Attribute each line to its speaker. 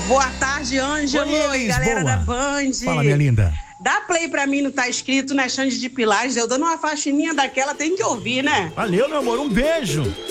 Speaker 1: Boa tarde, Ângelo e galera da Band.
Speaker 2: Fala, minha linda.
Speaker 1: Dá play pra mim no Tá Escrito, na Xande de Pilares. Eu dando uma faxininha daquela, tem que ouvir, né?
Speaker 2: Valeu, meu amor. Um beijo.